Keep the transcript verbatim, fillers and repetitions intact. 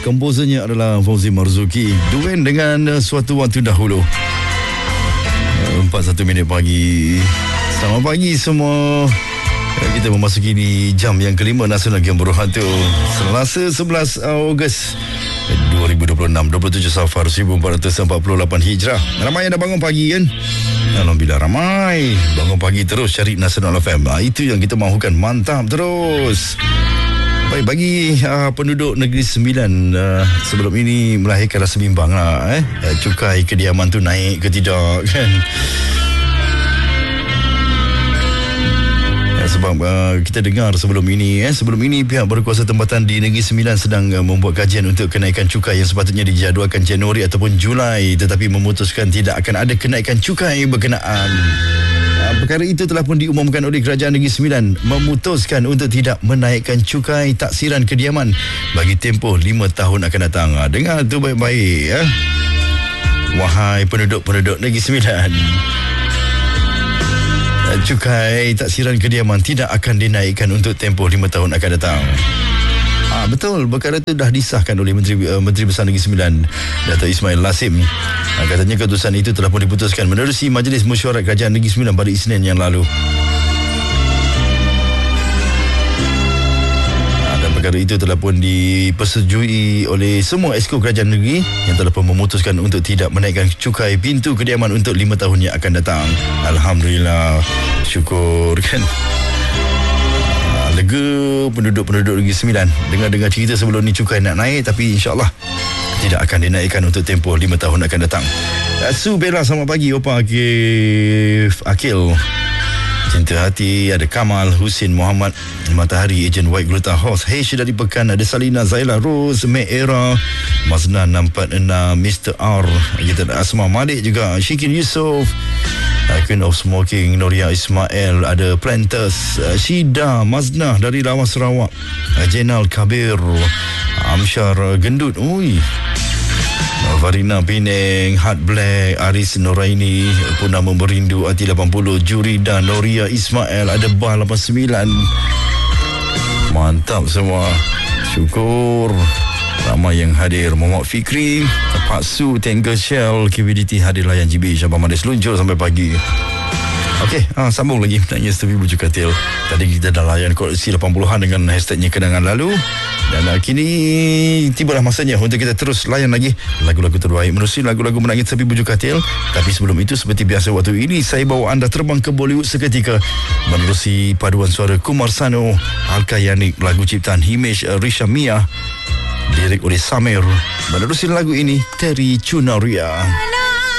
komposernya adalah Fauzi Marzuki. Duet dengan Suatu Waktu Dahulu. empat puluh satu minit pagi. Selamat pagi semua. Kita memasuki di jam yang kelima Nasional Game Berhantu, Selasa sebelas Ogos dua ribu dua puluh enam, dua puluh tujuh Safar seribu empat ratus empat puluh lapan Hijrah. Ramai yang dah bangun pagi kan? Alhamdulillah ramai. Bangun pagi terus cari Nasional F M. Ah, itu yang kita mahukan. Mantap terus. Baik, bagi uh, penduduk Negeri Sembilan, uh, sebelum ini melahirkan rasa bimbang lah, eh? Uh, cukai kediaman tu naik ke tidak kan? Sebab uh, kita dengar sebelum ini eh, sebelum ini pihak berkuasa tempatan di Negeri Sembilan sedang uh, membuat kajian untuk kenaikan cukai yang sepatutnya dijadualkan Januari ataupun Julai, tetapi memutuskan tidak akan ada kenaikan cukai berkenaan. Uh, perkara itu telah pun diumumkan oleh Kerajaan Negeri Sembilan, memutuskan untuk tidak menaikkan cukai taksiran kediaman bagi tempoh lima tahun akan datang. Uh, dengar tu baik-baik eh. Wahai penduduk-penduduk Negeri Sembilan, cukai taksiran kediaman tidak akan dinaikkan untuk tempoh lima tahun akan datang. Ah, betul, perkara itu dah disahkan oleh Menteri uh, Menteri Besar Negeri Sembilan, Dato' Ismail Lasim. Ah, katanya keputusan itu telah pun diputuskan menerusi Majlis Mesyuarat Kerajaan Negeri Sembilan pada Isnin yang lalu. Perkara itu telah pun dipersetujui oleh semua Esko Kerajaan Negeri yang telah pun memutuskan untuk tidak menaikkan cukai pintu kediaman untuk lima tahun yang akan datang. Alhamdulillah, syukur kan. Lega penduduk-penduduk Negeri Sembilan dengar-dengar cerita sebelum ni cukai nak naik, tapi insyaAllah tidak akan dinaikkan untuk tempoh lima tahun akan datang. Su Bella, selamat pagi. Opa Akif Akil Cinta Hati, ada Kamal Husin Muhammad Matahari, Ejen White Gluta Horse Hesh dari Pekan, ada Salina Zaila Rose Mek Era Mazna enam empat enam, Mister R, kita ada Asma Malik juga, Syikin Yusof, Queen of Smoking Noria Ismail, ada Planters, Shida Mazna dari Lawas Sarawak, Jenal Kabir, Amsyar Gendut, ui Farina Penang, Heart Black, Aris Noraini, Purnama Berindu, Ati lapan puluh, Jurida Noria Ismail, ada Bah lapan puluh sembilan. Mantap semua. Syukur. Ramai yang hadir. Muhammad Fikri, Pak Su, Tanker Shell, K B D T hadir layan G B, Syabang Madis luncur sampai pagi. Okey, ah, sambung lagi menangis tepi Bujuk Katil. Tadi kita dah layan koleksi lapan puluhan dengan hashtagnya kenangan lalu. Dan uh, kini tibalah masanya untuk kita terus layan lagi lagu-lagu terbaik menerusi lagu-lagu menangis tepi Bujuk Katil. Tapi sebelum itu, seperti biasa waktu ini, saya bawa anda terbang ke Bollywood seketika menerusi paduan suara Kumar Sanu, Al-Kayanik, lagu ciptaan Himesh Reshamia, lirik oleh Samir. Menerusi lagu ini, Terry Chunaria.